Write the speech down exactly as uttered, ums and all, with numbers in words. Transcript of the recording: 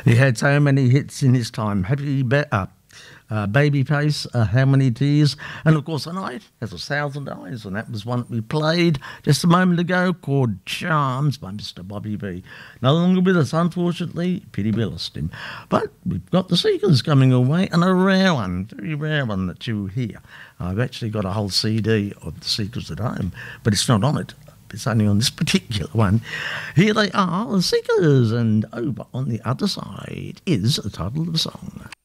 He had so many hits in his time. Happy Be- uh, uh, Babyface, uh, How Many Tears, and of course Tonight has a Thousand Eyes, and that was one that we played just a moment ago called Charms by Mister Bobby V. No longer with us, unfortunately. Pity we lost him. But we've got the Seekers coming away, and a rare one, very rare one that you hear. I've actually got a whole C D of the Seekers at home, but it's not on it. It's only on this particular one. Here they are, the Seekers, and over on the other side is the title of the song.